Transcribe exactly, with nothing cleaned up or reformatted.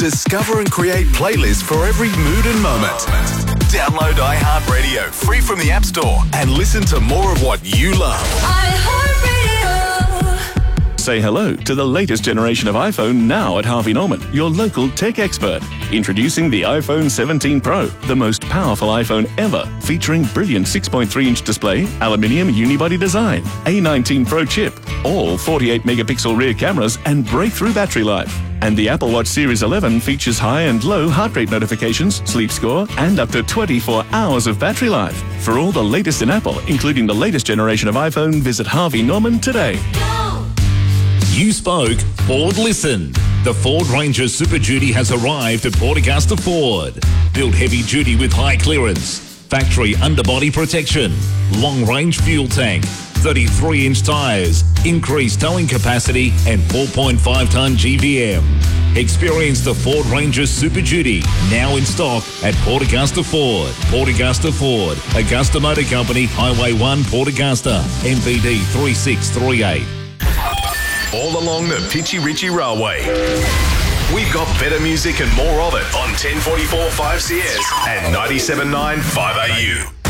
Discover and create playlists for every mood and moment. Download iHeartRadio free from the App Store and listen to more of what you love. iHeartRadio. Say hello to the latest generation of iPhone now at Harvey Norman, your local tech expert. Introducing the iPhone seventeen Pro, the most powerful iPhone ever, featuring brilliant six point three inch display, aluminium unibody design, A nineteen Pro chip, all forty-eight megapixel rear cameras and breakthrough battery life. And the Apple Watch Series eleven features high and low heart rate notifications, sleep score, and up to twenty-four hours of battery life. For all the latest in Apple, including the latest generation of iPhone, visit Harvey Norman today. You spoke, Ford listened. The Ford Ranger Super Duty has arrived at Port Augusta Ford. Built heavy duty with high clearance, factory underbody protection, long range fuel tank, thirty-three inch tyres, increased towing capacity and four point five tonne G V M. Experience the Ford Ranger Super Duty, now in stock at Port Augusta Ford. Port Augusta Ford, Augusta Motor Company, Highway one, Port Augusta, M P D three six three eight. All along the Pitchy Ritchie Railway. We've got better music and more of it on ten forty-four five C S and ninety-seven point nine five A U.